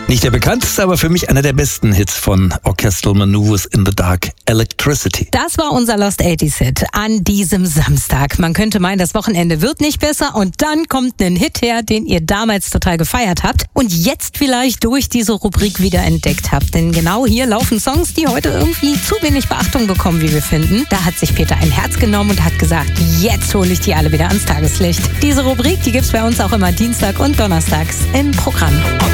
Nicht der bekannteste, aber für mich einer der besten Hits von Orchestral Manoeuvres in the Dark, Electricity. Das war unser Lost 80s Hit an diesem Samstag. Man könnte meinen, das Wochenende wird nicht besser und dann kommt ein Hit her, den ihr damals total gefeiert habt und jetzt vielleicht durch diese Rubrik wieder entdeckt habt. Denn genau hier laufen Songs, die heute irgendwie zu wenig Beachtung bekommen, wie wir finden. Da hat sich Peter ein Herz genommen und hat gesagt, jetzt hole ich die alle wieder ans Tageslicht. Diese Rubrik, die gibt's bei uns auch immer Dienstag und Donnerstags im Programm.